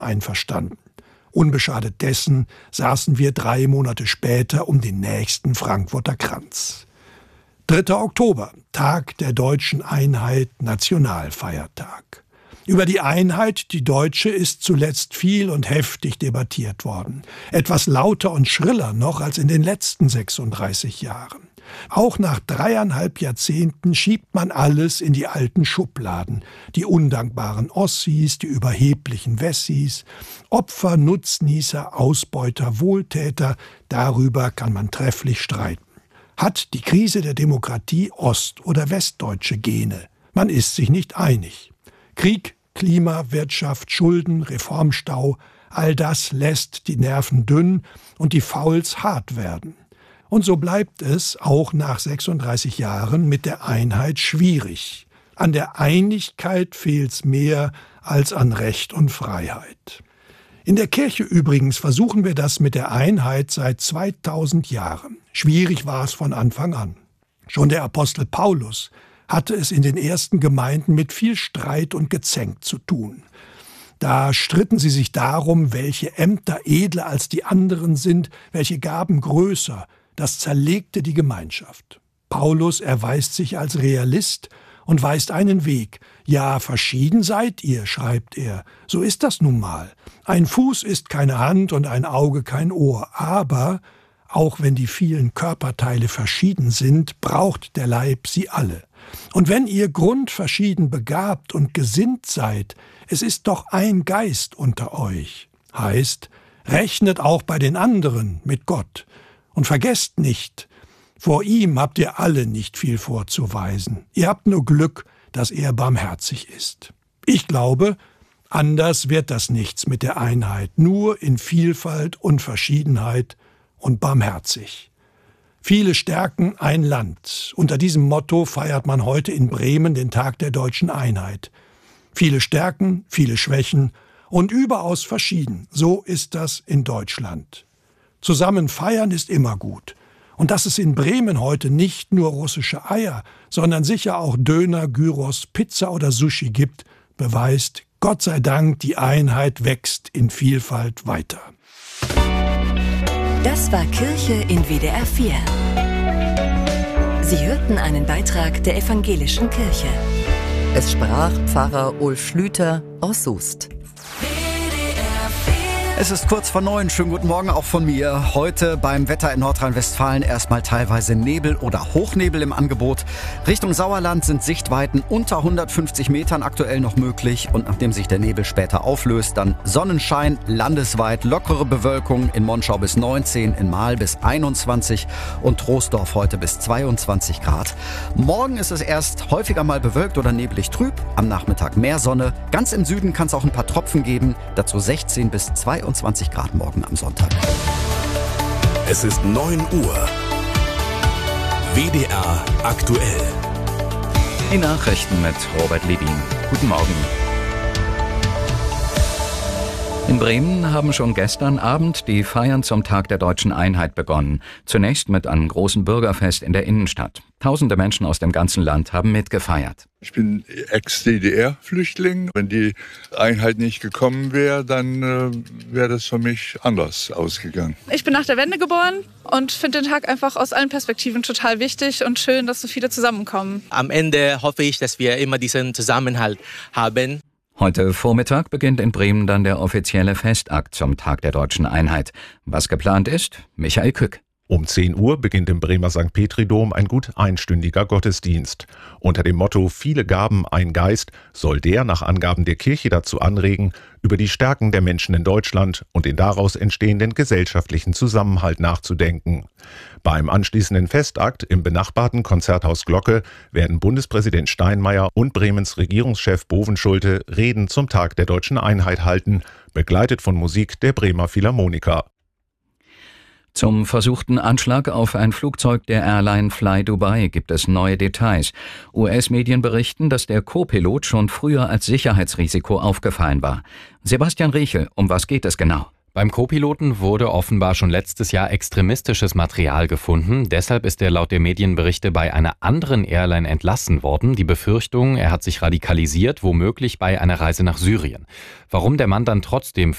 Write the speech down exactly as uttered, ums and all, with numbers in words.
einverstanden. Unbeschadet dessen saßen wir drei Monate später um den nächsten Frankfurter Kranz. dritter Oktober, Tag der deutschen Einheit, Nationalfeiertag. Über die Einheit, die deutsche, ist zuletzt viel und heftig debattiert worden. Etwas lauter und schriller noch als in den letzten sechsunddreißig Jahren. Auch nach dreieinhalb Jahrzehnten schiebt man alles in die alten Schubladen. Die undankbaren Ossis, die überheblichen Wessis, Opfer, Nutznießer, Ausbeuter, Wohltäter, darüber kann man trefflich streiten. Hat die Krise der Demokratie ost- oder westdeutsche Gene? Man ist sich nicht einig. Krieg, Klima, Wirtschaft, Schulden, Reformstau, all das lässt die Nerven dünn und die Fouls hart werden. Und so bleibt es auch nach sechsunddreißig Jahren mit der Einheit schwierig. An der Einigkeit fehlt's mehr als an Recht und Freiheit. In der Kirche übrigens versuchen wir das mit der Einheit seit zweitausend Jahren. Schwierig war es von Anfang an. Schon der Apostel Paulus hatte es in den ersten Gemeinden mit viel Streit und Gezänk zu tun. Da stritten sie sich darum, welche Ämter edler als die anderen sind, welche Gaben größer. Das zerlegte die Gemeinschaft. Paulus erweist sich als Realist und weist einen Weg. Ja, verschieden seid ihr, schreibt er. So ist das nun mal. Ein Fuß ist keine Hand und ein Auge kein Ohr. Aber, auch wenn die vielen Körperteile verschieden sind, braucht der Leib sie alle. Und wenn ihr grundverschieden begabt und gesinnt seid, es ist doch ein Geist unter euch. Heißt, rechnet auch bei den anderen mit Gott. Und vergesst nicht, vor ihm habt ihr alle nicht viel vorzuweisen. Ihr habt nur Glück, dass er barmherzig ist. Ich glaube, anders wird das nichts mit der Einheit, nur in Vielfalt und Verschiedenheit und barmherzig. Viele stärken ein Land. Unter diesem Motto feiert man heute in Bremen den Tag der deutschen Einheit. Viele Stärken, viele Schwächen und überaus verschieden. So ist das in Deutschland. Zusammen feiern ist immer gut. Und dass es in Bremen heute nicht nur russische Eier, sondern sicher auch Döner, Gyros, Pizza oder Sushi gibt, beweist, Gott sei Dank, die Einheit wächst in Vielfalt weiter. Das war Kirche in W D R vier. Sie hörten einen Beitrag der Evangelischen Kirche. Es sprach Pfarrer Ulf Schlüter aus Soest. Es ist kurz vor neun. Schönen guten Morgen auch von mir. Heute beim Wetter in Nordrhein-Westfalen erstmal teilweise Nebel oder Hochnebel im Angebot. Richtung Sauerland sind Sichtweiten unter hundertfünfzig Metern aktuell noch möglich. Und nachdem sich der Nebel später auflöst, dann Sonnenschein landesweit, lockere Bewölkung in Monschau bis neunzehn, in Marl bis einundzwanzig und Troisdorf heute bis zweiundzwanzig Grad. Morgen ist es erst häufiger mal bewölkt oder neblig trüb. Am Nachmittag mehr Sonne. Ganz im Süden kann es auch ein paar Tropfen geben. Dazu sechzehn bis zweiundzwanzig Grad morgen am Sonntag. Es ist neun Uhr. W D R aktuell. Die Nachrichten mit Robert Levin. Guten Morgen. In Bremen haben schon gestern Abend die Feiern zum Tag der deutschen Einheit begonnen. Zunächst mit einem großen Bürgerfest in der Innenstadt. Tausende Menschen aus dem ganzen Land haben mitgefeiert. Ich bin Ex-D D R-Flüchtling. Wenn die Einheit nicht gekommen wäre, dann äh, wäre das für mich anders ausgegangen. Ich bin nach der Wende geboren und finde den Tag einfach aus allen Perspektiven total wichtig und schön, dass so viele zusammenkommen. Am Ende hoffe ich, dass wir immer diesen Zusammenhalt haben. Heute Vormittag beginnt in Bremen dann der offizielle Festakt zum Tag der deutschen Einheit. Was geplant ist, Michael Kück. Um zehn Uhr beginnt im Bremer Sankt Petri-Dom ein gut einstündiger Gottesdienst. Unter dem Motto »Viele Gaben, ein Geist« soll der nach Angaben der Kirche dazu anregen, über die Stärken der Menschen in Deutschland und den daraus entstehenden gesellschaftlichen Zusammenhalt nachzudenken. Beim anschließenden Festakt im benachbarten Konzerthaus Glocke werden Bundespräsident Steinmeier und Bremens Regierungschef Bovenschulte Reden zum Tag der deutschen Einheit halten, begleitet von Musik der Bremer Philharmoniker. Zum versuchten Anschlag auf ein Flugzeug der Airline Fly Dubai gibt es neue Details. U S-Medien berichten, dass der Co-Pilot schon früher als Sicherheitsrisiko aufgefallen war. Sebastian Riechel, um was geht es genau? Beim Co-Piloten wurde offenbar schon letztes Jahr extremistisches Material gefunden. Deshalb ist er laut der Medienberichte bei einer anderen Airline entlassen worden. Die Befürchtung, er hat sich radikalisiert, womöglich bei einer Reise nach Syrien. Warum der Mann dann trotzdem